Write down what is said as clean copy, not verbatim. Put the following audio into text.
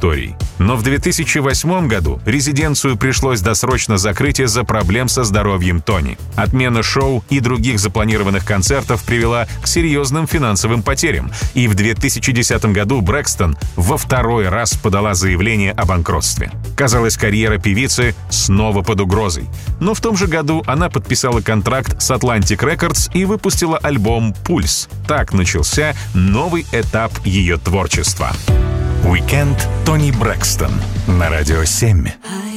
историей. Но в 2008 году резиденцию пришлось досрочно закрыть из-за проблем со здоровьем Тони. Отмена шоу и других запланированных концертов привела к серьезным финансовым потерям. И в 2010 году Брэкстон во второй раз подала заявление о банкротстве. Казалось, карьера певицы снова под угрозой. Но в том же году она подписала контракт с Atlantic Records и выпустила альбом «Пульс». Так начался новый этап ее творчества. Уикенд Тони Брэкстон на Радио 7.